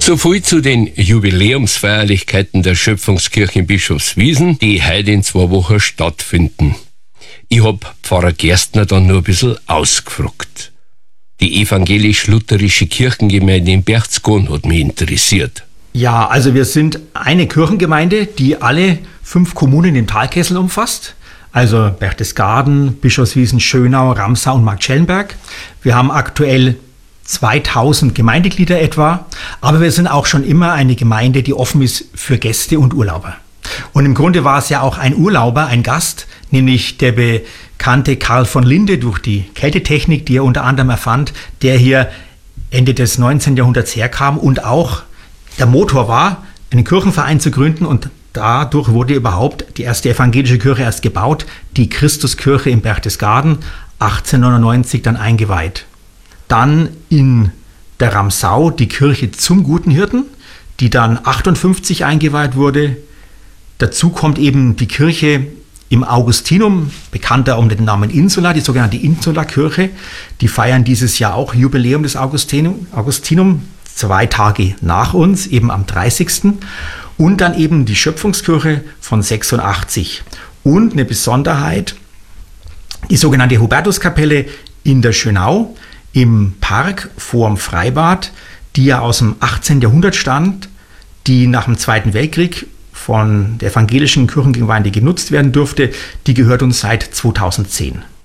So viel zu den Jubiläumsfeierlichkeiten der Schöpfungskirche in Bischofswiesen, die heute in 2 Wochen stattfinden. Ich hab Pfarrer Gerstner dann nur ein bisschen ausgefragt. Die evangelisch-lutherische Kirchengemeinde in Berchtesgaden hat mich interessiert. Ja, also wir sind eine Kirchengemeinde, die alle 5 Kommunen im Talkessel umfasst. Also Berchtesgaden, Bischofswiesen, Schönau, Ramsau und Marktschellenberg. Wir haben aktuell 2000 Gemeindeglieder etwa, aber wir sind auch schon immer eine Gemeinde, die offen ist für Gäste und Urlauber. Und im Grunde war es ja auch ein Urlauber, ein Gast, nämlich der bekannte Karl von Linde durch die Kältetechnik, die er unter anderem erfand, der hier Ende des 19. Jahrhunderts herkam und auch der Motor war, einen Kirchenverein zu gründen, und dadurch wurde überhaupt die erste evangelische Kirche erst gebaut, die Christuskirche in Berchtesgaden, 1899 dann eingeweiht. Dann in der Ramsau die Kirche zum Guten Hirten, die dann 58 eingeweiht wurde. Dazu kommt eben die Kirche im Augustinum, bekannter unter dem Namen Insula, die sogenannte Insula-Kirche. Die feiern dieses Jahr auch Jubiläum des Augustinum, 2 Tage nach uns, eben am 30. Und dann eben die Schöpfungskirche von 86. Und eine Besonderheit, die sogenannte Hubertuskapelle in der Schönau, im Park vorm Freibad, die ja aus dem 18. Jahrhundert stammt, die nach dem Zweiten Weltkrieg von der evangelischen Kirchengemeinde genutzt werden durfte, die gehört uns seit 2010.